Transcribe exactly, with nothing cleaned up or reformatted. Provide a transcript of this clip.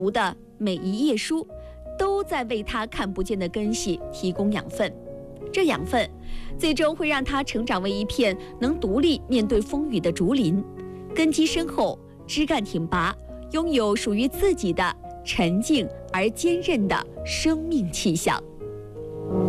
读的每一页书，都在为它看不见的根系提供养分。这养分最终会让它成长为一片能独立面对风雨的竹林，根基深厚，枝干挺拔，拥有属于自己的沉静而坚韧的生命气象。